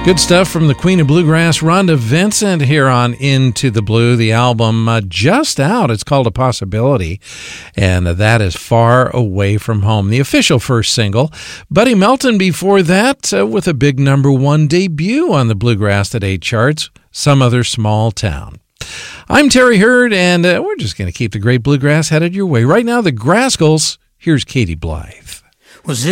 Good stuff from the Queen of Bluegrass, Rhonda Vincent, here on Into the Blue. The album just out. It's called A Possibility, and that is Far Away from Home, the official first single. Buddy Melton before that with a big #1 debut on the Bluegrass Today charts, Some Other Small Town. I'm Terry Hurd, and we're just going to keep the great bluegrass headed your way. Right now, the Grascals. Here's Katie Blythe.